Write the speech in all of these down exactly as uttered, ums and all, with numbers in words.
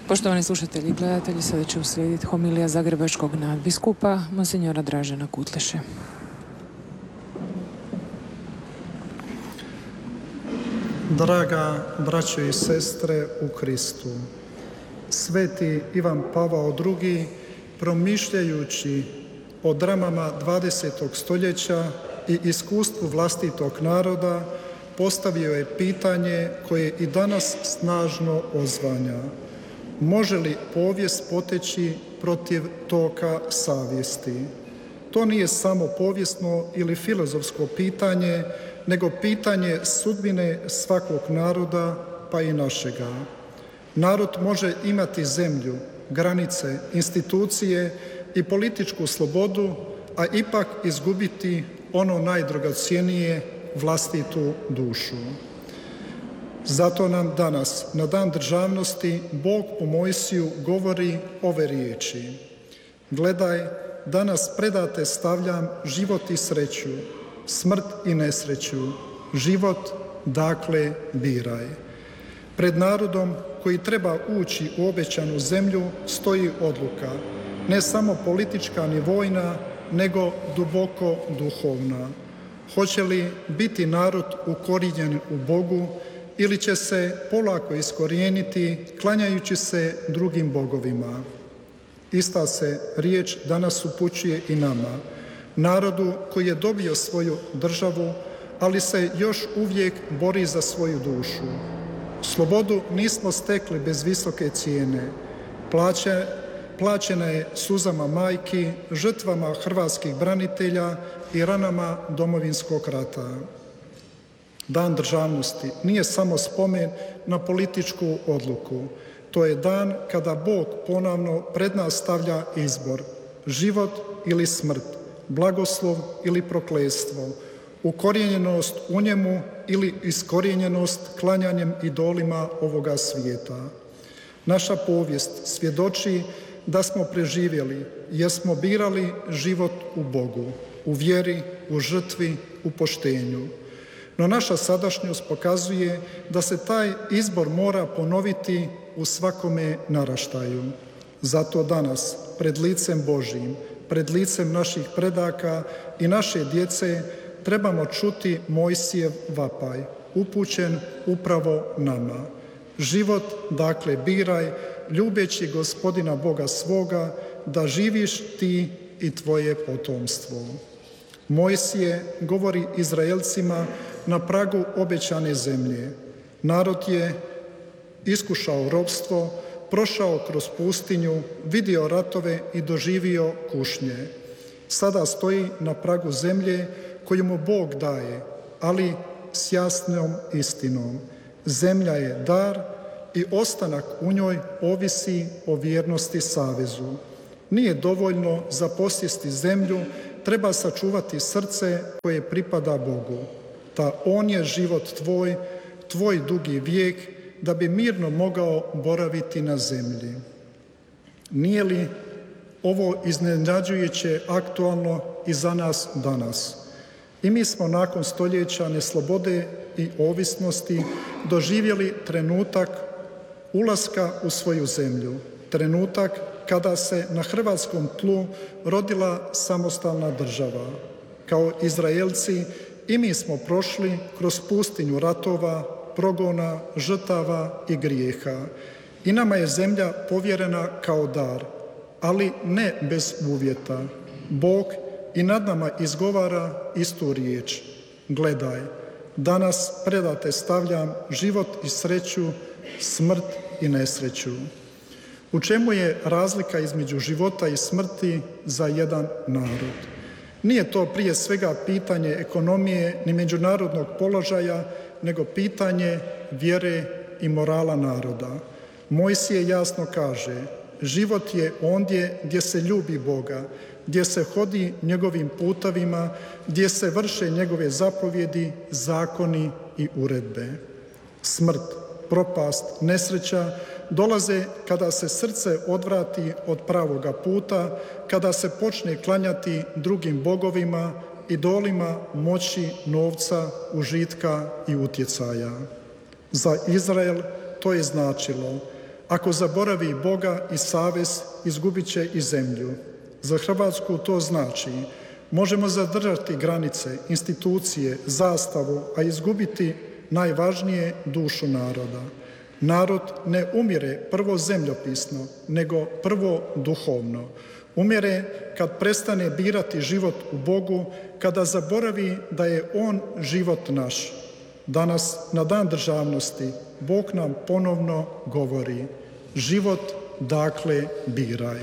Poštovani slušatelji i gledatelji, sada će uslijediti homilija zagrebačkog nadbiskupa, monsinjora Dražena Kutleše. Draga braćo i sestre u Kristu, sveti Ivan Pavao drugi, promišljajući o dramama dvadesetog stoljeća i iskustvu vlastitog naroda, postavio je pitanje koje i danas snažno odzvanja. Može li povijest poteći protiv toka savjesti? To nije samo povijesno ili filozofsko pitanje, nego pitanje sudbine svakog naroda, pa i našega. Narod može imati zemlju, granice, institucije i političku slobodu, a ipak izgubiti ono najdragocjenije, vlastitu dušu. Zato nam danas, na dan državnosti, Bog u Mojsiju govori ove riječi. Gledaj, danas predate stavljam život i sreću, smrt i nesreću, život, dakle, biraj. Pred narodom koji treba ući u obećanu zemlju stoji odluka, ne samo politička ni vojna, nego duboko duhovna. Hoće li biti narod ukorijenjen u Bogu ili će se polako iskorijeniti klanjajući se drugim bogovima? Ista se riječ danas upućuje i nama, narodu koji je dobio svoju državu, ali se još uvijek bori za svoju dušu. Slobodu nismo stekli bez visoke cijene. Plaće, plaćena je suzama majki, žrtvama hrvatskih branitelja i ranama Domovinskog rata. Dan državnosti nije samo spomen na političku odluku. To je dan kada Bog ponovno pred nas stavlja izbor, život ili smrt, blagoslov ili prokletstvo, ukorijenjenost u njemu ili iskorijenjenost klanjanjem idolima ovoga svijeta. Naša povijest svjedoči da smo preživjeli jer smo birali život u Bogu, u vjeri, u žrtvi, u poštenju. No naša sadašnjost pokazuje da se taj izbor mora ponoviti u svakome naraštaju. Zato danas, pred licem Božjim, pred licem naših predaka i naše djece, trebamo čuti Mojsijev vapaj, upućen upravo nama. Život, dakle, biraj, ljubeći Gospodina Boga svoga, da živiš ti i tvoje potomstvo. Mojsije govori Izraelcima na pragu obećane zemlje. Narod je iskušao ropstvo, prošao kroz pustinju, vidio ratove i doživio kušnje. Sada stoji na pragu zemlje koju mu Bog daje, ali s jasnom istinom. Zemlja je dar i ostanak u njoj ovisi o vjernosti savezu. Nije dovoljno za posjesti zemlju, treba sačuvati srce koje pripada Bogu. Ta on je život tvoj, tvoj dugi vijek, da bi mirno mogao boraviti na zemlji. Nije li ovo iznenađujuće aktualno i za nas danas? I mi smo nakon stoljeća neslobode i ovisnosti doživjeli trenutak ulaska u svoju zemlju, trenutak kada se na hrvatskom tlu rodila samostalna država. Kao Izraelci i mi smo prošli kroz pustinju ratova, progona, žrtava i grijeha. I nama je zemlja povjerena kao dar, ali ne bez uvjeta. Bog i nad nama izgovara istu riječ. Gledaj, danas predate stavljam život i sreću, smrt i nesreću. U čemu je razlika između života i smrti za jedan narod? Nije to prije svega pitanje ekonomije ni međunarodnog položaja, nego pitanje vjere i morala naroda. Mojsije jasno kaže, život je ondje gdje se ljubi Boga, gdje se hodi njegovim putavima, gdje se vrše njegove zapovjedi, zakoni i uredbe. Smrt, propast, nesreća dolaze kada se srce odvrati od pravoga puta, kada se počne klanjati drugim bogovima, idolima moći, novca, užitka i utjecaja. Za Izrael to je značilo Ako zaboravi Boga i savez, izgubit će i zemlju. Za Hrvatsku to znači možemo zadržati granice, institucije, zastavu, a izgubiti najvažnije dušu naroda. Narod ne umire prvo zemljopisno, nego prvo duhovno. Umire kad prestane birati život u Bogu, kada zaboravi da je On život naš. Danas, na Dan državnosti, Bog nam ponovno govori: život dakle biraj.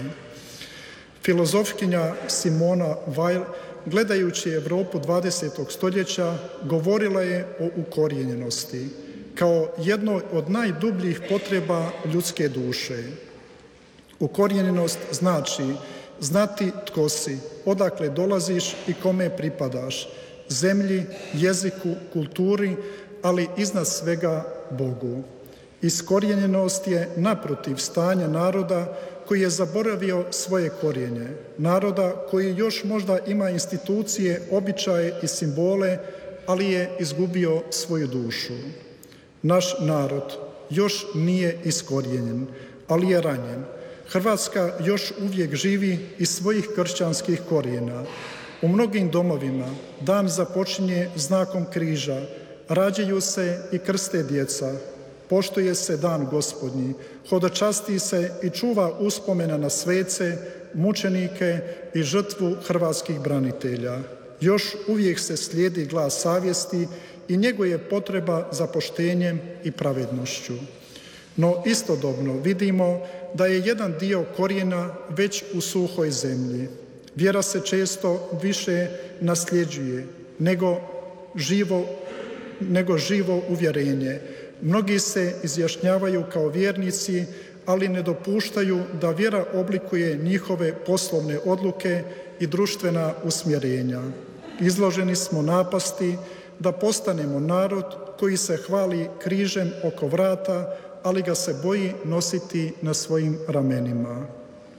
Filozofkinja Simona Weil, gledajući Europu dvadesetog stoljeća, govorila je o ukorijenjenosti kao jednoj od najdubljih potreba ljudske duše. Ukorijenjenost znači znati tko si, odakle dolaziš i kome pripadaš, zemlji, jeziku, kulturi, ali iznad svega Bogu. Iskorijenjenost je naprotiv stanja naroda koji je zaboravio svoje korijenje, naroda koji još možda ima institucije, običaje i simbole, ali je izgubio svoju dušu. Naš narod još nije iskorijenjen, ali je ranjen. Hrvatska još uvijek živi iz svojih kršćanskih korijena. U mnogim domovima dan započinje znakom križa, rađaju se i krste djeca, poštuje se dan Gospodnji, hodočasti se i čuva uspomena na svece, mučenike i žrtvu hrvatskih branitelja. Još uvijek se slijedi glas savjesti i njeguje potreba za poštenjem i pravednošću. No istodobno vidimo da je jedan dio korijena već u suhoj zemlji. Vjera se često više nasljeđuje nego živo, nego živo uvjerenje. Mnogi se izjašnjavaju kao vjernici, ali ne dopuštaju da vjera oblikuje njihove poslovne odluke i društvena usmjerenja. Izloženi smo napasti da postanemo narod koji se hvali križem oko vrata, ali ga se boji nositi na svojim ramenima.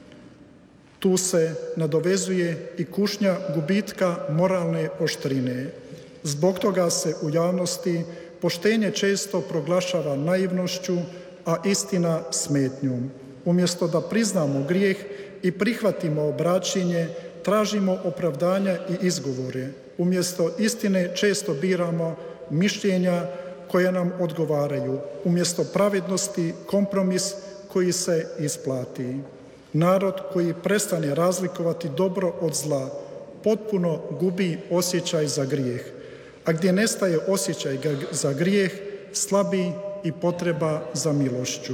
Tu se nadovezuje i kušnja gubitka moralne oštrine. Zbog toga se u javnosti poštenje često proglašava naivnošću, a istina smetnjom. Umjesto da priznamo grijeh i prihvatimo obraćenje, tražimo opravdanja i izgovore. Umjesto istine često biramo mišljenja koja nam odgovaraju. Umjesto pravednosti kompromis koji se isplati. Narod koji prestane razlikovati dobro od zla potpuno gubi osjećaj za grijeh. A gdje nestaje osjećaj za grijeh, slabi i potreba za milošću.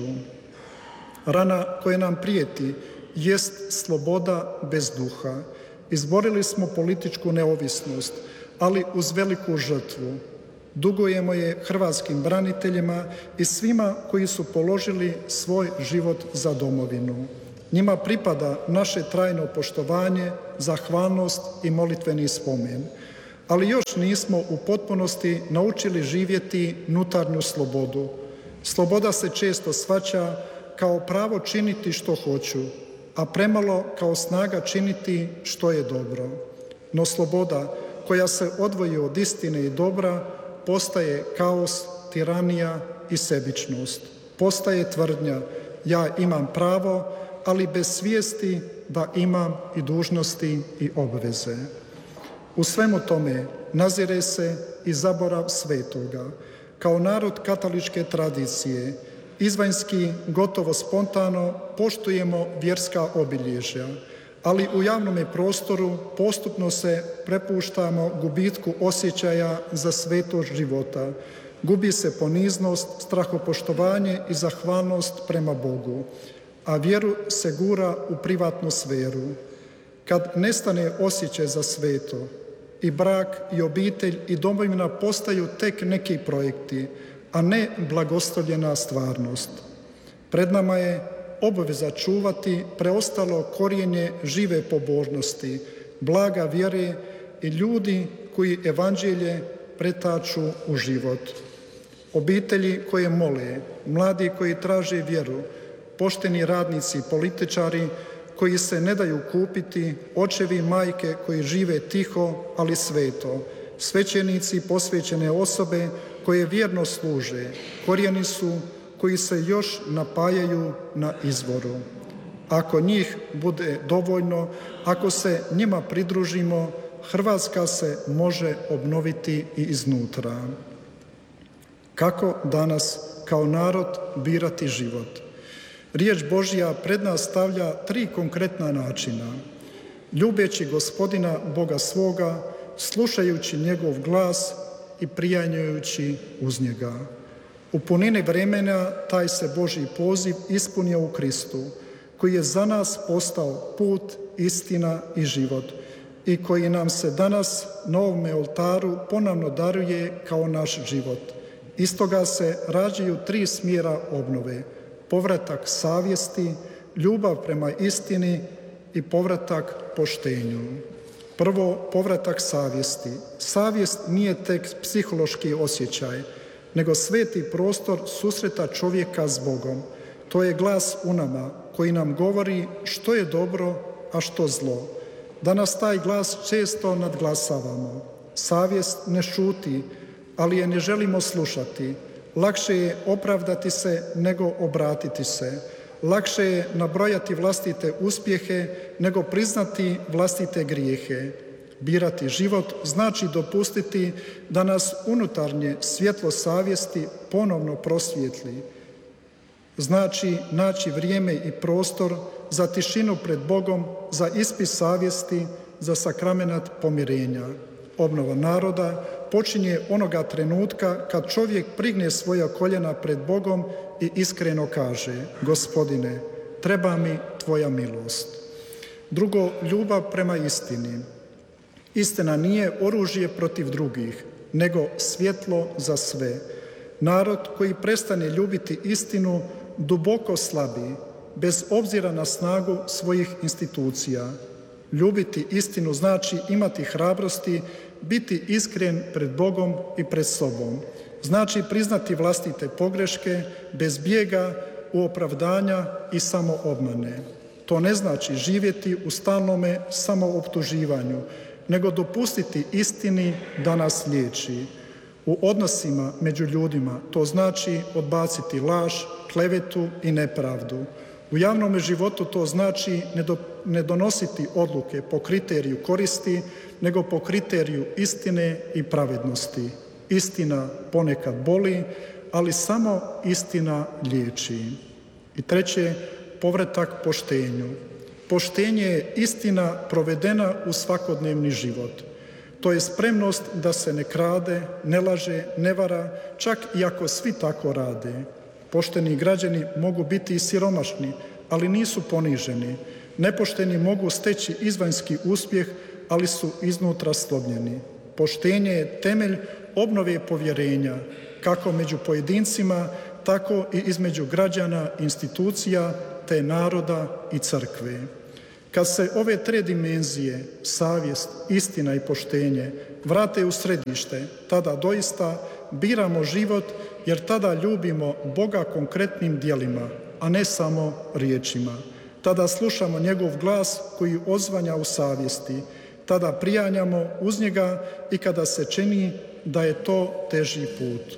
Rana koja nam prijeti jest sloboda bez duha. Izborili smo političku neovisnost, ali uz veliku žrtvu. Dugujemo je hrvatskim braniteljima i svima koji su položili svoj život za domovinu. Njima pripada naše trajno poštovanje, zahvalnost i molitveni spomen. Ali još nismo u potpunosti naučili živjeti unutarnju slobodu. Sloboda se često shvaća kao pravo činiti što hoću, a premalo kao snaga činiti što je dobro. No sloboda koja se odvoji od istine i dobra postaje kaos, tiranija i sebičnost. Postaje tvrdnja: ja imam pravo, ali bez svijesti da imam i dužnosti i obveze. U svemu tome nazire se i zaborav svetoga. Kao narod katoličke tradicije, izvanjski gotovo spontano poštujemo vjerska obilježja, ali u javnome prostoru postupno se prepuštamo gubitku osjećaja za svetost života. Gubi se poniznost, strahopoštovanje i zahvalnost prema Bogu, a vjeru se gura u privatnu sferu. Kad nestane osjećaj za sveto, i brak, i obitelj, i domovina postaju tek neki projekti, a ne blagoslovljena stvarnost. Pred nama je obaveza čuvati preostalo korijenje žive pobožnosti, blaga vjere i ljudi koji evanđelje pretaču u život. Obitelji koje mole, mladi koji traže vjeru, pošteni radnici, političari koji se ne daju kupiti, očevi i majke koji žive tiho, ali sveto, svećenici, posvećene osobe koje vjerno služe, korijeni su koji se još napajaju na izvoru. Ako njih bude dovoljno, ako se njima pridružimo, Hrvatska se može obnoviti i iznutra. Kako danas kao narod birati život? Riječ Božja pred nas stavlja tri konkretna načina. Ljubeći Gospodina Boga svoga, slušajući njegov glas i prijanjujući uz njega. U punini vremena taj se Božji poziv ispunio u Kristu, koji je za nas postao put, istina i život i koji nam se danas na ovome oltaru ponovno daruje kao naš život. Iz toga se rađaju tri smjera obnove: povratak savjesti, ljubav prema istini i povratak poštenju. Prvo, povratak savjesti. Savjest nije tek psihološki osjećaj, nego sveti prostor susreta čovjeka s Bogom. To je glas u nama koji nam govori što je dobro, a što zlo. Danas taj glas često nadglasavamo. Savjest ne šuti, ali je ne želimo slušati. Lakše je opravdati se nego obratiti se. Lakše je nabrojati vlastite uspjehe nego priznati vlastite grijehe. Birati život znači dopustiti da nas unutarnje svjetlo savjesti ponovno prosvijetli. Znači naći vrijeme i prostor za tišinu pred Bogom, za ispit savjesti, za sakramenat pomirenja. Obnova naroda počinje onoga trenutka kad čovjek prigne svoja koljena pred Bogom i iskreno kaže: Gospodine, treba mi tvoja milost. Drugo, ljubav prema istini. Istina nije oružje protiv drugih, nego svjetlo za sve. Narod koji prestane ljubiti istinu duboko slabi, bez obzira na snagu svojih institucija. Ljubiti istinu znači imati hrabrosti, biti iskren pred Bogom i pred sobom. Znači priznati vlastite pogreške bez bijega u opravdanja i samoobmane. To ne znači živjeti u stalnome samooptuživanju, nego dopustiti istini da nas liječi. U odnosima među ljudima to znači odbaciti laž, klevetu i nepravdu. U javnom životu to znači ne donositi odluke po kriteriju koristi, nego po kriteriju istine i pravednosti. Istina ponekad boli, ali samo istina liječi. I treće, povratak poštenju. Poštenje je istina provedena u svakodnevni život. To je spremnost da se ne krade, ne laže, ne vara, čak i ako svi tako rade. Pošteni građani mogu biti i siromašni, ali nisu poniženi. Nepošteni mogu steći izvanjski uspjeh, ali su iznutra slomljeni. Poštenje je temelj obnove povjerenja, kako među pojedincima, tako i između građana, institucija, te naroda i crkve. Kad se ove tre dimenzije, savjest, istina i poštenje, vrate u središte, tada doista biramo život, jer tada ljubimo Boga konkretnim djelima, a ne samo riječima. Tada slušamo njegov glas koji odzvanja u savjesti. Tada prijanjamo uz njega i kada se čini da je to teži put.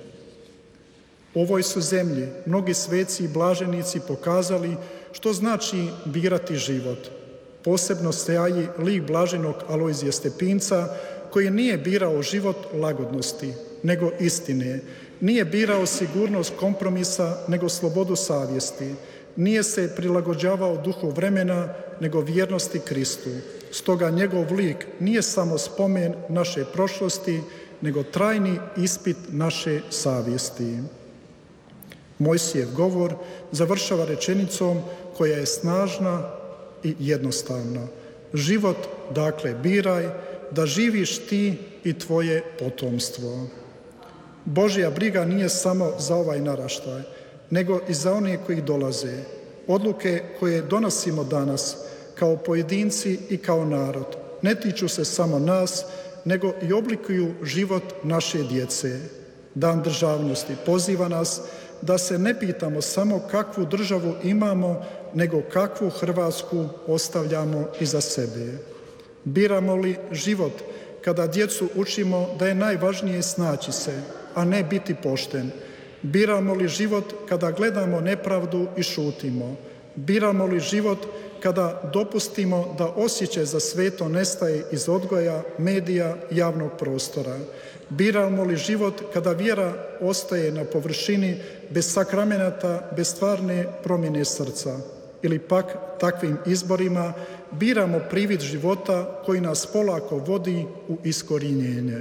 U ovoj su zemlji mnogi sveci i blaženici pokazali što znači birati život. Posebno staji lik blaženog Alojzija Stepinca, koji nije birao život lagodnosti, nego istine. Nije birao sigurnost kompromisa, nego slobodu savjesti. Nije se prilagođavao duhu vremena, nego vjernosti Kristu. Stoga njegov lik nije samo spomen naše prošlosti, nego trajni ispit naše savjesti. Mojsijev govor završava rečenicom koja je snažna i jednostavna. Život, dakle, biraj, da živiš ti i tvoje potomstvo. Božja briga nije samo za ovaj naraštaj, nego i za one koji dolaze. Odluke koje donosimo danas kao pojedinci i kao narod ne tiču se samo nas, nego i oblikuju život naše djece. Dan državnosti poziva nas da se ne pitamo samo kakvu državu imamo, nego kakvu Hrvatsku ostavljamo iza sebe. Biramo li život kada djecu učimo da je najvažnije snaći se, a ne biti pošten, Biramo li život kada gledamo nepravdu i šutimo? Biramo li život kada dopustimo da osjećaj za sveto nestaje iz odgoja, medija, javnog prostora? Biramo li život kada vjera ostaje na površini bez sakramenata, bez stvarne promjene srca? Ili pak takvim izborima biramo privid života koji nas polako vodi u iskorjenjenje?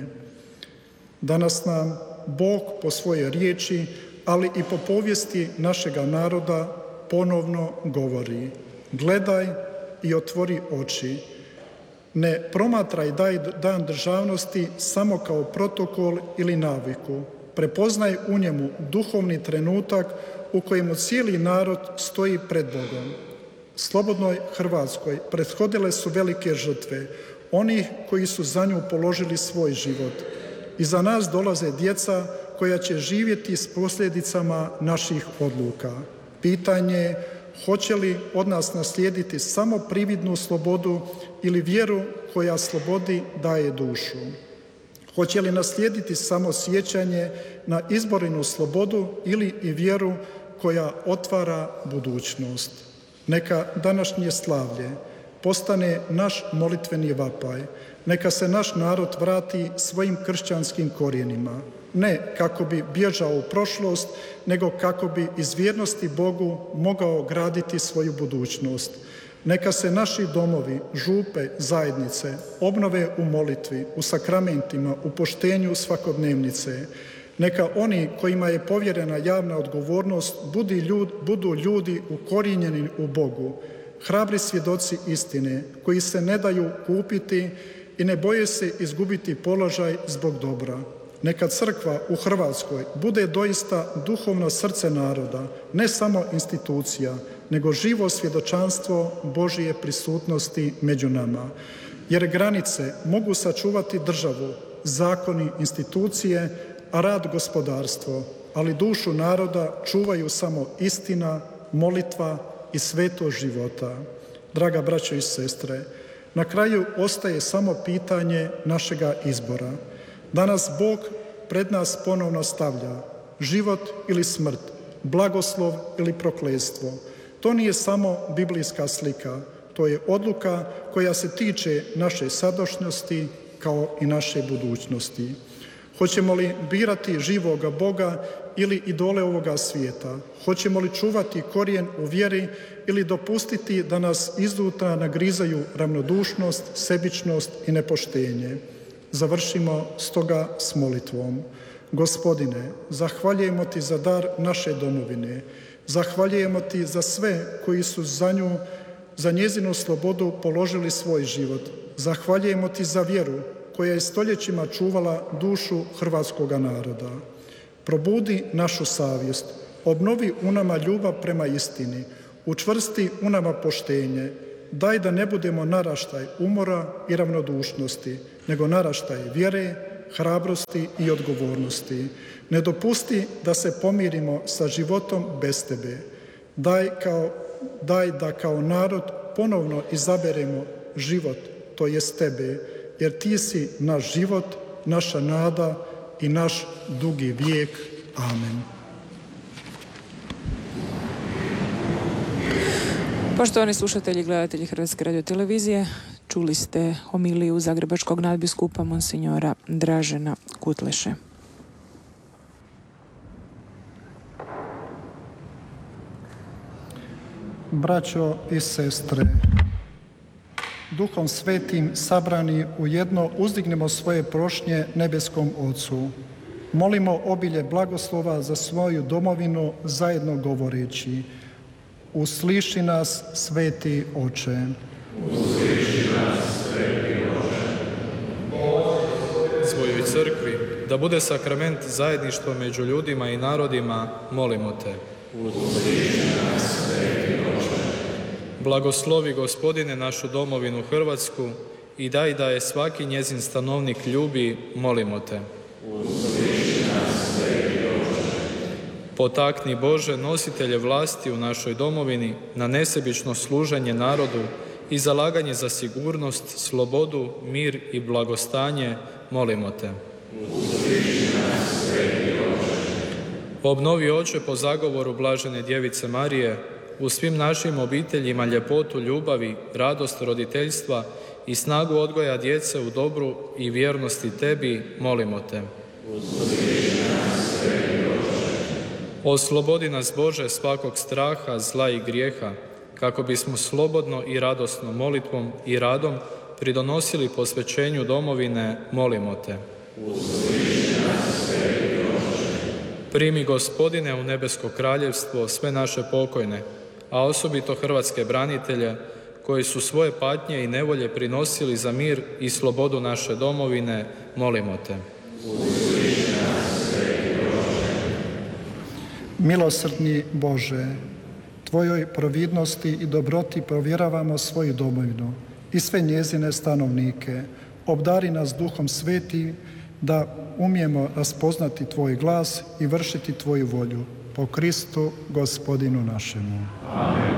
Danas nam Bog po svojoj riječi, ali i po povijesti našega naroda ponovno govori: gledaj i otvori oči. Ne promatraj dan državnosti samo kao protokol ili naviku. Prepoznaj u njemu duhovni trenutak u kojemu cijeli narod stoji pred Bogom. Slobodnoj Hrvatskoj prethodile su velike žrtve, onih koji su za nju položili svoj život. Iza nas dolaze djeca koja će živjeti s posljedicama naših odluka. Pitanje je hoće li od nas naslijediti samo prividnu slobodu ili vjeru koja slobodi daje dušu. Hoće li naslijediti samo sjećanje na izborenu slobodu ili i vjeru koja otvara budućnost. Neka današnje slavlje postane naš molitveni vapaj. Neka se naš narod vrati svojim kršćanskim korijenima. Ne kako bi bježao u prošlost, nego kako bi iz vjernosti Bogu mogao graditi svoju budućnost. Neka se naši domovi, župe, zajednice obnove u molitvi, u sakramentima, u poštenju svakodnevnice. Neka oni kojima je povjerena javna odgovornost budu ljudi ukorijenjeni u Bogu, hrabri svjedoci istine koji se ne daju kupiti i ne boje se izgubiti položaj zbog dobra. Neka crkva u Hrvatskoj bude doista duhovno srce naroda, ne samo institucija, nego živo svjedočanstvo Božije prisutnosti među nama. Jer granice mogu sačuvati državu, zakoni, institucije, a rad gospodarstvo, ali dušu naroda čuvaju samo istina, molitva i sveto života. Draga braćo i sestre, na kraju ostaje samo pitanje našega izbora. Danas Bog pred nas ponovno stavlja život ili smrt, blagoslov ili prokletstvo. To nije samo biblijska slika, to je odluka koja se tiče naše sadašnjosti kao i naše budućnosti. Hoćemo li birati živoga Boga ili idole ovoga svijeta? Hoćemo li čuvati korijen u vjeri ili dopustiti da nas iznutra nagrizaju ravnodušnost, sebičnost i nepoštenje? Završimo stoga s molitvom. Gospodine, zahvaljujemo Ti za dar naše domovine. Zahvaljujemo Ti za sve koji su za nju, za njezinu slobodu položili svoj život. Zahvaljujemo Ti za vjeru koja je stoljećima čuvala dušu hrvatskoga naroda. Probudi našu savjest, obnovi u nama ljubav prema istini, učvrsti u nama poštenje. Daj da ne budemo naraštaj umora i ravnodušnosti, nego naraštaj vjere, hrabrosti i odgovornosti. Ne dopusti da se pomirimo sa životom bez Tebe. Daj, kao, daj da kao narod ponovno izaberemo život, to jest Tebe, jer Ti si naš život, naša nada i naš dugi vijek. Amen. Poštovani slušatelji i gledatelji Hrvatske radiotelevizije, čuli ste homiliju zagrebačkog nadbiskupa monsinjora Dražena Kutleše. Braćo i sestre, Duhom Svetim sabrani u jedno uzdignemo svoje prošnje nebeskom Ocu. Molimo obilje blagoslova za svoju domovinu zajedno govoreći: Usliši nas, Sveti Oče. Usliši nas, Sveti Oče. Svojoj crkvi, da bude sakrament zajedništva među ljudima i narodima, molimo Te. Usliši nas, Sveti Oče. Blagoslovi, Gospodine, našu domovinu Hrvatsku i daj da je svaki njezin stanovnik ljubi, molimo Te. Usliši nas, Sveti Oče. Potakni, Bože, nositelje vlasti u našoj domovini na nesebično služenje narodu i zalaganje za sigurnost, slobodu, mir i blagostanje, molimo Te. Usliši nas, Sveti Oče. Obnovi, Oče, po zagovoru blažene Djevice Marije, u svim našim obiteljima ljepotu ljubavi, radost roditeljstva i snagu odgoja djece u dobru i vjernosti Tebi, molimo Te. Oslobodi nas, Bože, svakog straha, zla i grijeha, kako bismo slobodno i radosno molitvom i radom pridonosili posvećenju domovine, molimo Te. Primi, Gospodine, u nebesko kraljevstvo sve naše pokojne, a osobito hrvatske branitelje, koji su svoje patnje i nevolje prinosili za mir i slobodu naše domovine, molimo Te. Milosrdni Bože, Tvojoj providnosti i dobroti provjeravamo svoju domovinu i sve njezine stanovnike. Obdari nas Duhom Svetim da umijemo raspoznati Tvoj glas i vršiti Tvoju volju. Po Kristu, Gospodinu našemu. Amen.